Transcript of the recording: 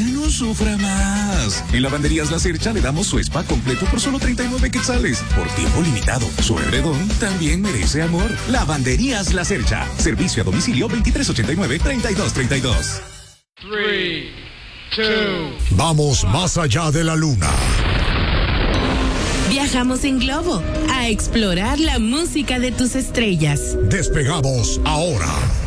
Ya no sufra más. En Lavanderías La Cercha le damos su spa completo por solo 39 quetzales. Por tiempo limitado. Su edredón también merece amor. Lavanderías La Cercha. Servicio a domicilio 2389-3232. 3, 2. Vamos más allá de la luna. Viajamos en globo a explorar la música de tus estrellas. Despegamos ahora.